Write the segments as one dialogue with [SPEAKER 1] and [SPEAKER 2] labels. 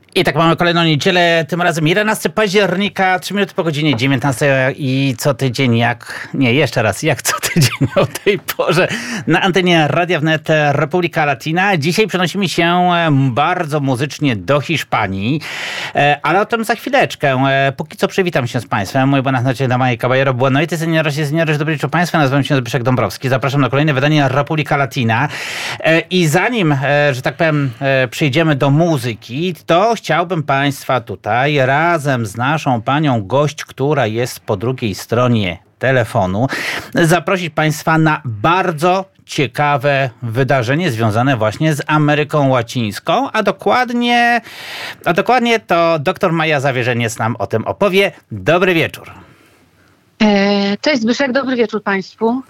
[SPEAKER 1] I tak mamy kolejną niedzielę, tym razem 11 października, 3 minuty po godzinie 19 i co tydzień jak co tydzień o tej porze na antenie Radia Wnet Republika Latina. Dzisiaj przenosimy się bardzo muzycznie do Hiszpanii, ale o tym za chwileczkę. Póki co przywitam się z Państwem. Muy buenas noches, dama y caballero. Buenas noches, señoras y señores. Dobry wieczór Państwa. Nazywam się Zbyszek Dąbrowski. Zapraszam na kolejne wydanie Republika Latina. I zanim, że tak powiem, przejdziemy do muzyki, to chciałbym Państwa tutaj razem z naszą panią gość, która jest po drugiej stronie telefonu, zaprosić Państwa na bardzo ciekawe wydarzenie związane właśnie z Ameryką Łacińską, a dokładnie to dr Maja Zawierzeniec nam o tym opowie. Dobry wieczór.
[SPEAKER 2] Cześć Zbyszek, dobry wieczór Państwu.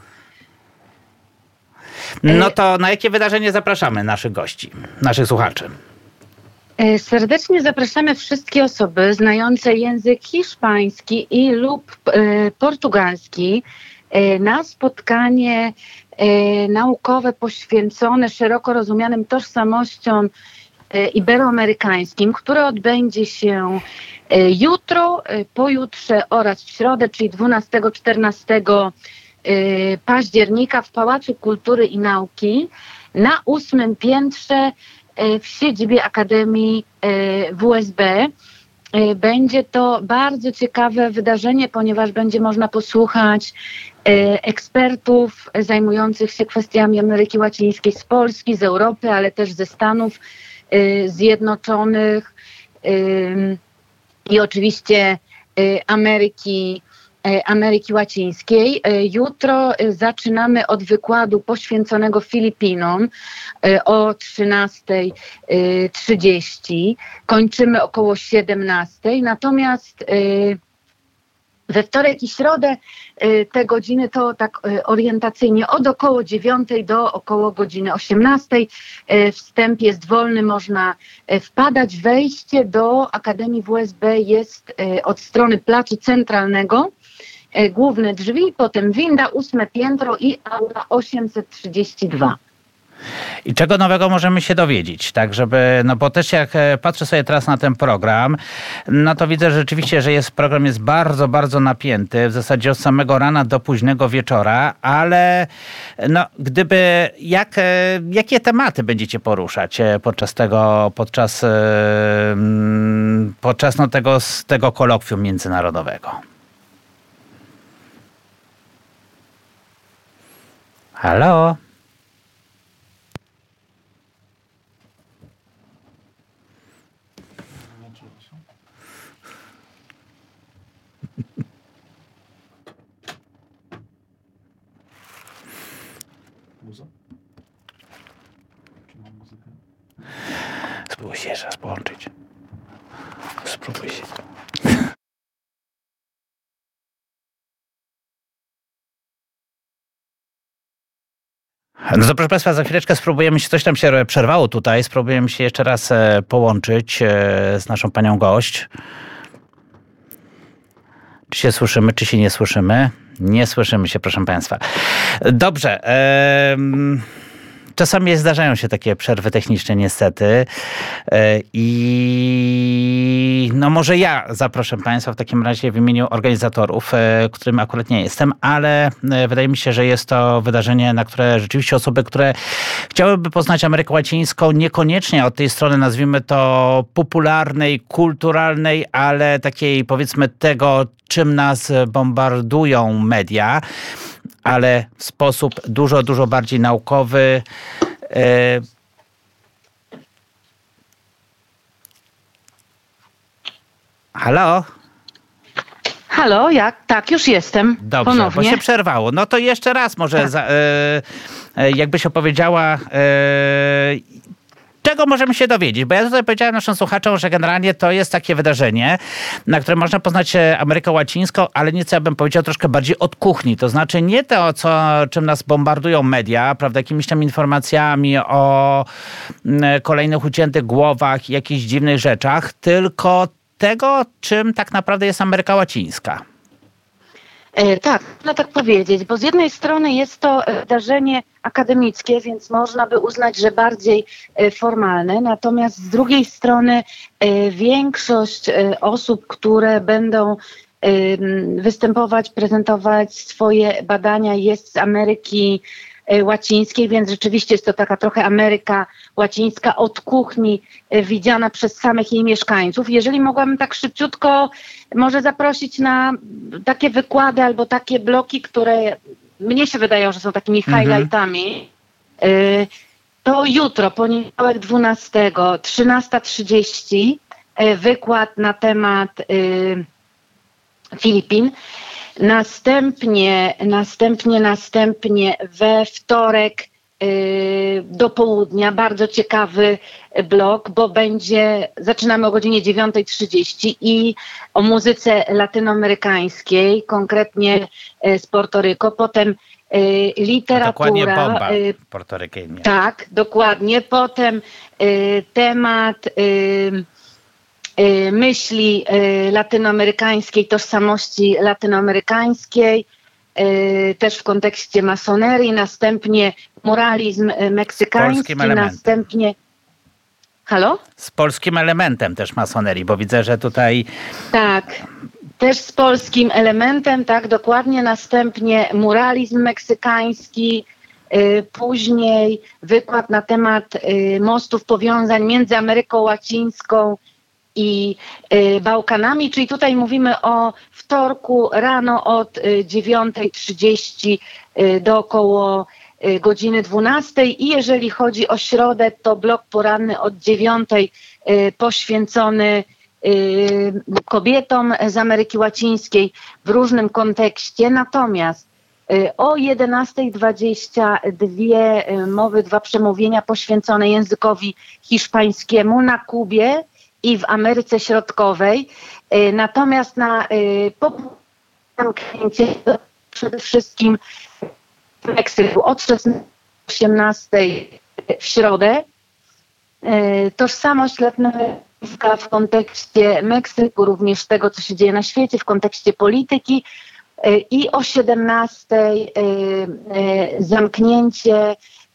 [SPEAKER 1] No to na jakie wydarzenie zapraszamy naszych gości, naszych słuchaczy?
[SPEAKER 2] Serdecznie zapraszamy wszystkie osoby znające język hiszpański lub portugalski na spotkanie naukowe poświęcone szeroko rozumianym tożsamościom iberoamerykańskim, które odbędzie się jutro, pojutrze oraz w środę, czyli 12-14 października w Pałacu Kultury i Nauki na 8. piętrze w siedzibie Akademii WSB. Będzie to bardzo ciekawe wydarzenie, ponieważ będzie można posłuchać ekspertów zajmujących się kwestiami Ameryki Łacińskiej z Polski, z Europy, ale też ze Stanów Zjednoczonych i oczywiście Ameryki Łacińskiej. Jutro zaczynamy od wykładu poświęconego Filipinom o 13:30. Kończymy około 17:00. Natomiast we wtorek i środę te godziny to tak orientacyjnie od około 9:00 do około godziny 18:00. Wstęp jest wolny, można wpadać. Wejście do Akademii WSB jest od strony placu centralnego. Główne drzwi, potem winda, 8. piętro i aula 832.
[SPEAKER 1] I czego nowego możemy się dowiedzieć? Tak, żeby, no bo też jak patrzę sobie teraz na ten program, no to widzę rzeczywiście, że program jest bardzo, bardzo napięty, w zasadzie od samego rana do późnego wieczora, ale no jakie tematy będziecie poruszać podczas tego kolokwium międzynarodowego? Halo? Spróbuj się jeszcze raz połączyć. Spróbuj się. No to proszę Państwa, za chwileczkę spróbujemy się, coś tam się przerwało tutaj, spróbujemy się jeszcze raz połączyć z naszą panią gość. Czy się słyszymy, czy się nie słyszymy? Nie słyszymy się, proszę Państwa. Dobrze. Czasami zdarzają się takie przerwy techniczne niestety i no może ja zaproszę Państwa w takim razie w imieniu organizatorów, którym akurat nie jestem, ale wydaje mi się, że jest to wydarzenie, na które rzeczywiście osoby, które chciałyby poznać Amerykę Łacińską, niekoniecznie od tej strony, nazwijmy to popularnej, kulturalnej, ale takiej powiedzmy tego, czym nas bombardują media, ale w sposób dużo, dużo bardziej naukowy. Halo?
[SPEAKER 2] Halo, tak, już jestem.
[SPEAKER 1] Dobrze,
[SPEAKER 2] ponownie.
[SPEAKER 1] Bo się przerwało. No to jeszcze raz może jakbyś opowiedziała, czego możemy się dowiedzieć? Bo ja tutaj powiedziałem naszym słuchaczom, że generalnie to jest takie wydarzenie, na którym można poznać Amerykę Łacińską, ale nieco ja bym powiedział troszkę bardziej od kuchni. To znaczy nie to, czym nas bombardują media, prawda, jakimiś tam informacjami o kolejnych uciętych głowach i jakichś dziwnych rzeczach, tylko tego, czym tak naprawdę jest Ameryka Łacińska.
[SPEAKER 2] Tak, można tak powiedzieć, bo z jednej strony jest to wydarzenie akademickie, więc można by uznać, że bardziej formalne, natomiast z drugiej strony większość osób, które będą występować, prezentować swoje badania jest z Ameryki Łacińskiej, więc rzeczywiście jest to taka trochę Ameryka Łacińska od kuchni, widziana przez samych jej mieszkańców. Jeżeli mogłabym tak szybciutko może zaprosić na takie wykłady albo takie bloki, które mnie się wydają, że są takimi highlightami, to jutro, poniedziałek 12, 13:30 wykład na temat Filipin. Następnie we wtorek do południa bardzo ciekawy blok, bo zaczynamy o godzinie 9:30 i o muzyce latynoamerykańskiej, konkretnie z Porto-Rico, potem literatura.
[SPEAKER 1] Dokładnie bomba portorykyjnie.
[SPEAKER 2] Tak, dokładnie. Potem temat myśli latynoamerykańskiej, tożsamości latynoamerykańskiej, też w kontekście masonerii, następnie muralizm meksykański, następnie... Halo?
[SPEAKER 1] Z polskim elementem też masonerii, bo widzę, że tutaj...
[SPEAKER 2] Tak, też z polskim elementem, tak, dokładnie. Następnie muralizm meksykański, później wykład na temat mostów powiązań między Ameryką Łacińską i Bałkanami, czyli tutaj mówimy o wtorku rano od 9:30 do około godziny 12 i jeżeli chodzi o środę, to blok poranny od 9:00 poświęcony kobietom z Ameryki Łacińskiej w różnym kontekście. Natomiast o 11:20 dwa przemówienia poświęcone językowi hiszpańskiemu na Kubie i w Ameryce Środkowej. Natomiast na zamknięcie przede wszystkim w Meksyku od 16:18 w środę. Tożsamość latynoamerykańska w kontekście Meksyku, również tego, co się dzieje na świecie, w kontekście polityki. I o 17:00 zamknięcie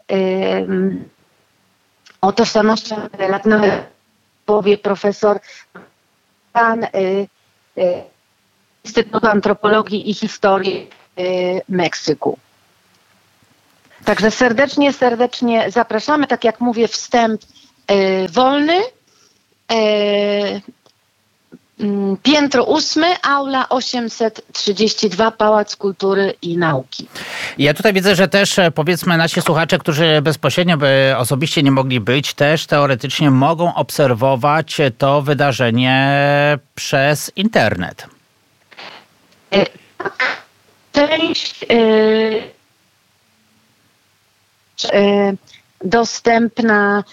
[SPEAKER 2] o tożsamości latynoamerykańskiej powie profesor pan Instytutu Antropologii i Historii Meksyku. Także serdecznie zapraszamy. Tak jak mówię, wstęp wolny. Piętro 8, aula 832, Pałac Kultury i Nauki.
[SPEAKER 1] Ja tutaj widzę, że też powiedzmy nasi słuchacze, którzy bezpośrednio by osobiście nie mogli być, też teoretycznie mogą obserwować to wydarzenie przez internet.
[SPEAKER 2] Część dostępna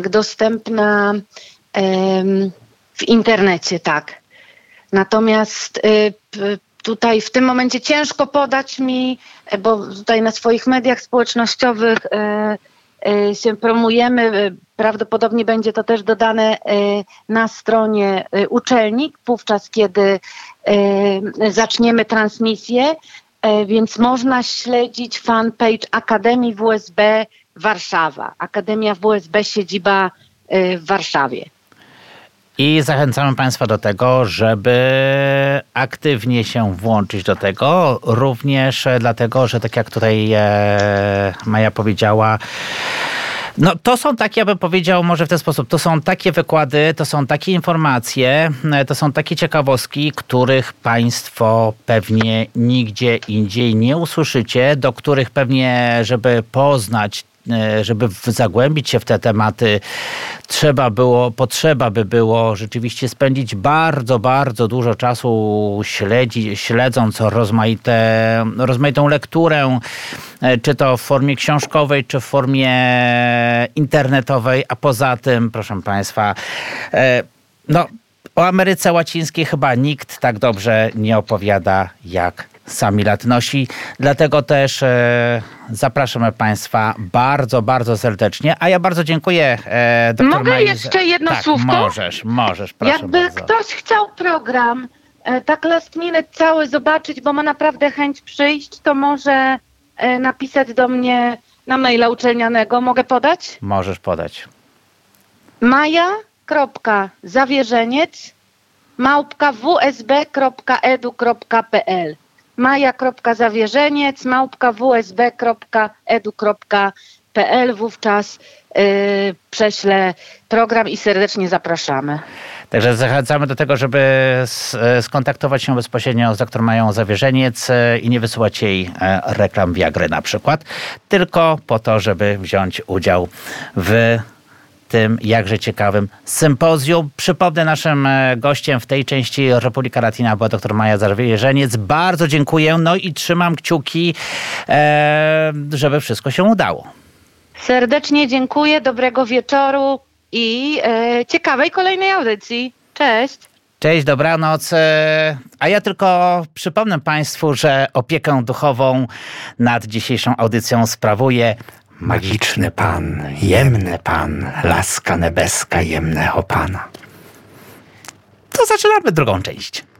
[SPEAKER 2] w internecie, tak. Natomiast tutaj w tym momencie ciężko podać mi, bo tutaj na swoich mediach społecznościowych się promujemy. Prawdopodobnie będzie to też dodane na stronie uczelni, wówczas kiedy zaczniemy transmisję, więc można śledzić fanpage Akademii WSB Warszawa. Akademia WSB, siedziba w Warszawie.
[SPEAKER 1] I zachęcamy Państwa do tego, żeby aktywnie się włączyć do tego, również dlatego, że tak jak tutaj Maja powiedziała, no to są takie, ja bym powiedział może w ten sposób, to są takie wykłady, to są takie informacje, to są takie ciekawostki, których Państwo pewnie nigdzie indziej nie usłyszycie, do których pewnie, żeby poznać, żeby zagłębić się w te tematy, potrzeba by było rzeczywiście spędzić bardzo, bardzo dużo czasu śledząc rozmaitą lekturę, czy to w formie książkowej, czy w formie internetowej, a poza tym, proszę Państwa, no o Ameryce Łacińskiej chyba nikt tak dobrze nie opowiada jak sami Latynosi. Dlatego też zapraszamy Państwa bardzo, bardzo serdecznie. A ja bardzo dziękuję dr
[SPEAKER 2] Mogę
[SPEAKER 1] Maji.
[SPEAKER 2] jeszcze jedno
[SPEAKER 1] tak,
[SPEAKER 2] słówko?
[SPEAKER 1] Możesz, proszę
[SPEAKER 2] Jakby
[SPEAKER 1] bardzo.
[SPEAKER 2] ktoś chciał program tak last minute cały zobaczyć, bo ma naprawdę chęć przyjść, to może napisać do mnie na maila uczelnianego. Mogę podać?
[SPEAKER 1] Możesz podać.
[SPEAKER 2] maja.zawierzeniec@wsb.edu.pl maja.zawierzeniec@wsb.edu.pl. Wówczas prześlę program i serdecznie zapraszamy.
[SPEAKER 1] Także zachęcamy do tego, żeby skontaktować się bezpośrednio z dr Mają Zawierzeniec i nie wysyłać jej reklam Viagry na przykład, tylko po to, żeby wziąć udział w tym jakże ciekawym sympozjum. Przypomnę, naszym gościem w tej części Republika Latina była dr Maja Zawierzeniec. Bardzo dziękuję, no i trzymam kciuki, żeby wszystko się udało.
[SPEAKER 2] Serdecznie dziękuję, dobrego wieczoru i ciekawej kolejnej audycji. Cześć.
[SPEAKER 1] Cześć, dobranoc. A ja tylko przypomnę Państwu, że opiekę duchową nad dzisiejszą audycją sprawuje
[SPEAKER 3] magiczny Pan, jemny Pan, laska nebeska jemnego Pana.
[SPEAKER 1] To zaczynamy drugą część.